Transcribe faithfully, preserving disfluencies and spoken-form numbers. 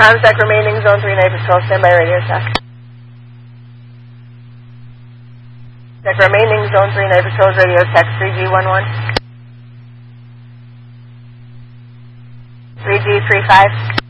Comsec remaining zone three night patrol, standby radio check. Check remaining zone three night patrols, radio check three G one one. three G three five.